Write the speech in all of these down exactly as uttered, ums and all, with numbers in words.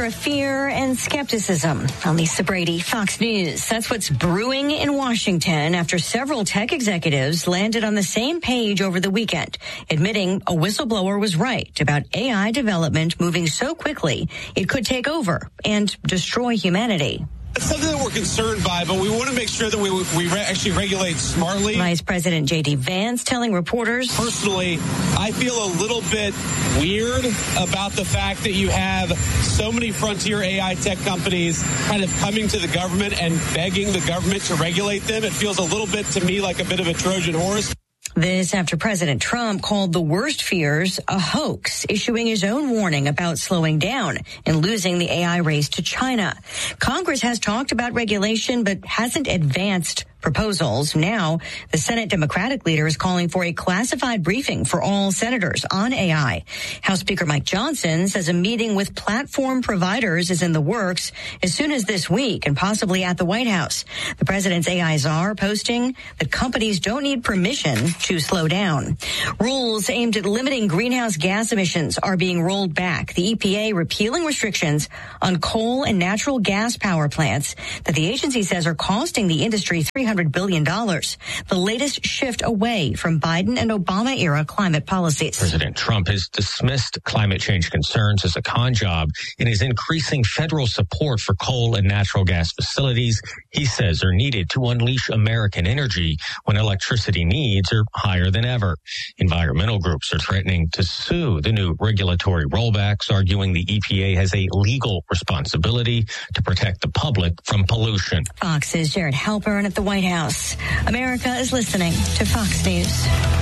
of fear and skepticism. I'm Lisa Brady, Fox News. That's what's brewing in Washington after several tech executives landed on the same page over the weekend, admitting a whistleblower was right about A I development moving so quickly it could take over and destroy humanity. It's something that we're concerned by, but we want to make sure that we we re- actually regulate smartly. Vice President J D Vance telling reporters, personally, I feel a little bit weird about the fact that you have so many frontier A I tech companies kind of coming to the government and begging the government to regulate them. It feels a little bit to me like a bit of a Trojan horse. This after President Trump called the worst fears a hoax, issuing his own warning about slowing down and losing the A I race to China. Congress has talked about regulation but hasn't advanced proposals. Now, the Senate Democratic leader is calling for a classified briefing for all senators on A I. House Speaker Mike Johnson says a meeting with platform providers is in the works as soon as this week and possibly at the White House. The president's A I czar posting that companies don't need permission to slow down. Rules aimed at limiting greenhouse gas emissions are being rolled back. The E P A repealing restrictions on coal and natural gas power plants that the agency says are costing the industry three hundred billion dollars, the latest shift away from Biden and Obama-era climate policies. President Trump has dismissed climate change concerns as a con job and is increasing federal support for coal and natural gas facilities he says are needed to unleash American energy when electricity needs are higher than ever. Environmental groups are threatening to sue the new regulatory rollbacks, arguing the E P A has a legal responsibility to protect the public from pollution. Fox's Jared Halpern at the White House. America is listening to Fox News.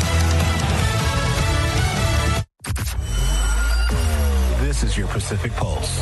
This is your Pacific Pulse.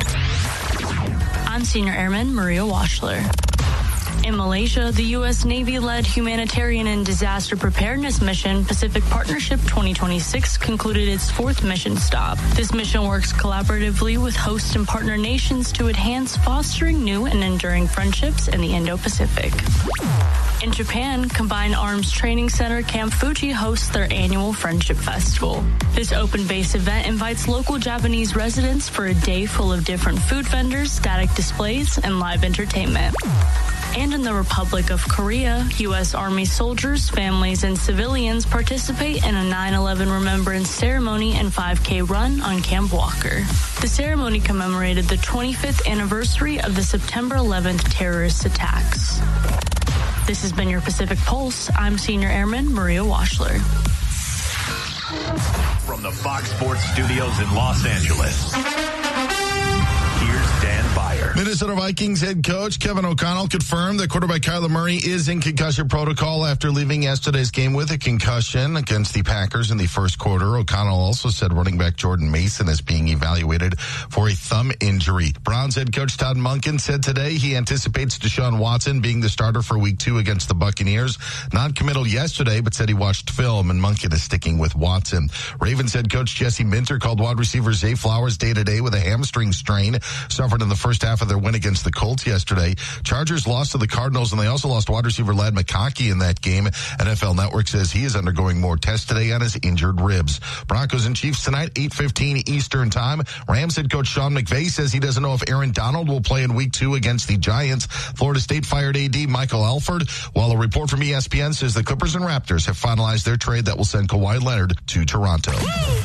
I'm Senior Airman Maria Washler. In Malaysia, the U S Navy-led humanitarian and disaster preparedness mission Pacific Partnership twenty twenty-six concluded its fourth mission stop. This mission works collaboratively with host and partner nations to enhance fostering new and enduring friendships in the Indo-Pacific. In Japan, Combined Arms Training Center Camp Fuji hosts their annual Friendship Festival. This open-base event invites local Japanese residents for a day full of different food vendors, static displays, and live entertainment. And in the Republic of Korea, U S Army soldiers, families, and civilians participate in a nine eleven remembrance ceremony and five K run on Camp Walker. The ceremony commemorated the twenty-fifth anniversary of the September eleventh terrorist attacks. This has been your Pacific Pulse. I'm Senior Airman Maria Washler. From the Fox Sports Studios in Los Angeles, here's Dan Byer. Minnesota Vikings head coach Kevin O'Connell confirmed that quarterback Kyler Murray is in concussion protocol after leaving yesterday's game with a concussion against the Packers in the first quarter. O'Connell also said running back Jordan Mason is being evaluated for a thumb injury. Browns head coach Todd Monken said today he anticipates Deshaun Watson being the starter for week two against the Buccaneers. Non-committal yesterday, but said he watched film, and Monken is sticking with Watson. Ravens head coach Jesse Minter called wide receiver Zay Flowers day-to-day with a hamstring strain suffered in the first half of their win against the Colts yesterday. Chargers lost to the Cardinals, and they also lost wide receiver Ladd McConkey in that game. N F L Network says he is undergoing more tests today on his injured ribs. Broncos and Chiefs tonight, eight fifteen Eastern time. Rams head coach Sean McVay says he doesn't know if Aaron Donald will play in week two against the Giants. Florida State fired A D Michael Alford, while a report from E S P N says the Clippers and Raptors have finalized their trade that will send Kawhi Leonard to Toronto.